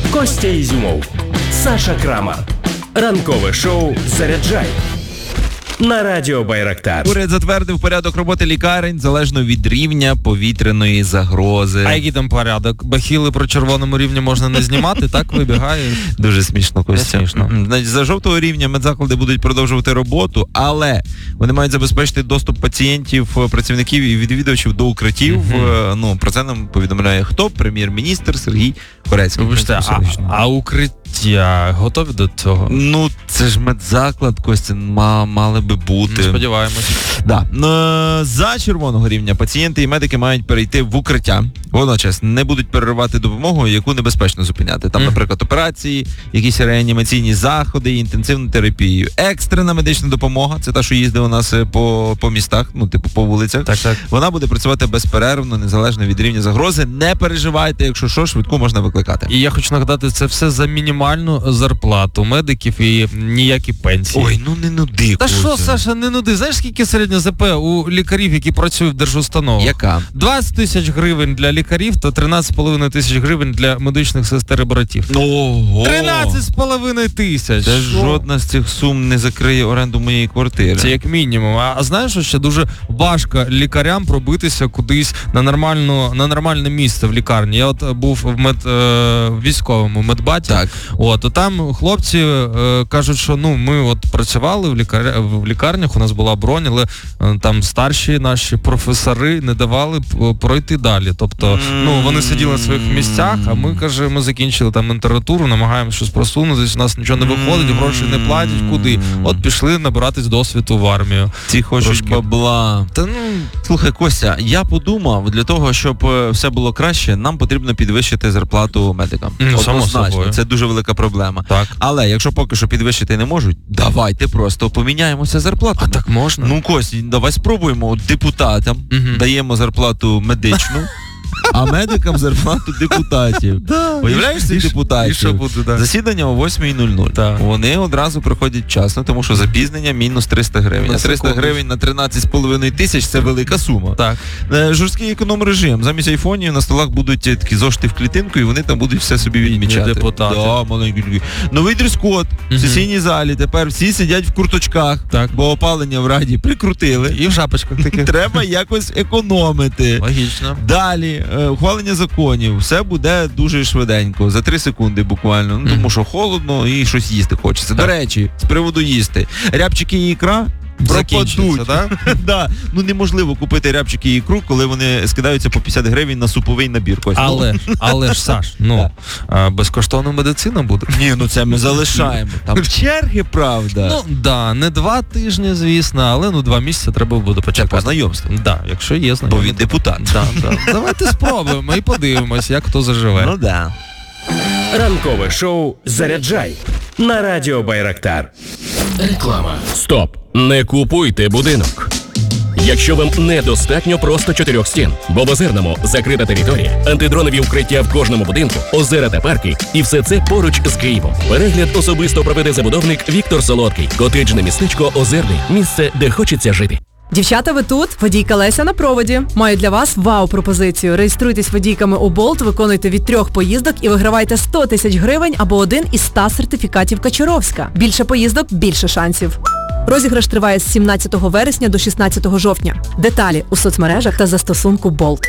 Костя Ізюмов, Саша Крамар. Ранкове шоу «Заряджай» на радіо Байрактар. Уряд затвердив порядок роботи лікарень залежно від рівня повітряної загрози. А який там порядок? Бахіли про червоному рівні можна не знімати, так вибігає? Дуже смішно, Костя. Смішно. Значить, за жовтого рівня медзаклади будуть продовжувати роботу, але вони мають забезпечити доступ пацієнтів, працівників і відвідувачів до укриттів. Ну, про це нам повідомляє хто? Прем'єр-міністр Сергій Корецький. Вибачте, а укриття готові до цього? Ну, це ж медзаклад, Костя, мали би бути. Сподіваємось. Да. За червоного рівня пацієнти і медики мають перейти в укриття. Водночас не будуть переривати допомогу, яку небезпечно зупиняти. Там, наприклад, операції, якісь реанімаційні заходи, інтенсивну терапію. Екстрена медична допомога, це та, що їздить у нас по містах, ну, типу, по вулицях. Так. Вона буде працювати безперервно, незалежно від рівня загрози. Не переживайте, якщо що, швидку можна викликати. І я хочу нагадати, це все за мінімальну зарплату медиків і ніякі пенсії. Ой, ну не нуди, Та що, Саша, не нуди? Знаєш, скільки середня ЗП у лікарів, які працюють в держустановах? Яка? 20 тисяч гривень для лікарів та 13,5 тисяч гривень для медичних сестер і братів. Ого! 13,5 тисяч! Це жодна з цих сум не закриє оренду моєї квартири. Це як мінімум. А знаєш, що ще дуже важко лікарям пробитися кудись на нормальне місце в лікарні. Я от був в військовому медбаті. Так. От, там хлопці кажуть, що ми от працювали в лікарнях, у нас була бронь, але там старші наші професори не давали пройти далі. Тобто, вони сиділи на своїх місцях, а ми закінчили там інтернатуру, намагаємося щось просунутися, у нас нічого не виходить, гроші не платять, куди? От пішли набиратись досвіду в армію. Ці хочуть бабла. Слухай, Костя, я подумав, для того, щоб все було краще, нам потрібно підвищити зарплату медикам. Однозначно, це дуже велика проблема. Так. Але якщо поки що підвищити не можуть, давайте просто поміняємося зарплатами. А так можна? Ну, Костя, давай спробуємо. Депутатам даємо зарплату медичну, а медикам зарплату депутатів. Уявляєш цих депутатів? І що буде, да? Засідання о 8:00. Так. Вони одразу приходять вчасно, тому що запізнення мінус 300 гривень. А 300 гривень на 13,5 тисяч – це велика сума. Так. Жорсткий економ-режим. Замість айфонів на столах будуть такі зошити в клітинку, і вони там будуть все собі відмічати. Депутати. Да, маленькі. Новий дрес-код в сесійній залі. Тепер всі сидять в курточках, Так. бо опалення в Раді прикрутили. І в шапочках таких. Треба якось економити. Логічно. Далі, ухвалення законів. Все буде дуже швиденько, за 3 секунди буквально. Тому що холодно і щось їсти хочеться. Так. До речі, з приводу їсти. Рябчики і ікра пропадуть. Да? Неможливо купити рябчики і ікру, коли вони скидаються по 50 гривень на суповий набір. Але ж, Саш, безкоштовна медицина буде. Ні, це ми залишаємо. Там черги, правда. Не 2 тижні, звісно, але 2 місяці треба буде почекати. По знайомству. Да, якщо є знайомство. Бо він депутат. Да. Давайте спробуємо і подивимось, як хто заживе. Да. Ранкове шоу «Заряджай» на радіо Байрактар. Реклама. Стоп! Не купуйте будинок. Якщо вам недостатньо просто 4 стін, бо в Озерному закрита територія, антидронові укриття в кожному будинку, озера та парки, і все це поруч з Києвом. Перегляд особисто проведе забудовник Віктор Солодкий. Котеджне містечко Озерний. Місце, де хочеться жити. Дівчата, ви тут? Водійка Леся на проводі. Маю для вас вау-пропозицію. Реєструйтесь водійками у Болт, виконуйте від 3 поїздок і вигравайте 100 тисяч гривень або один із 100 сертифікатів Качуровська. Більше поїздок, більше шансів. Розіграш триває з 17 вересня до 16 жовтня. Деталі у соцмережах та застосунку Болт.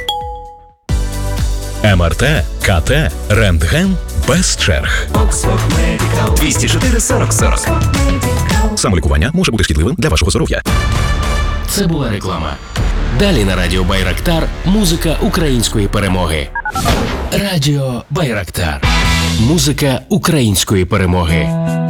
МРТ, КТ, рентген без черг. 204 40 40. Самолікування може бути шкідливим для вашого здоров'я. Це була реклама. Далі на радіо Байрактар музика української перемоги. Радіо Байрактар. Музика української перемоги.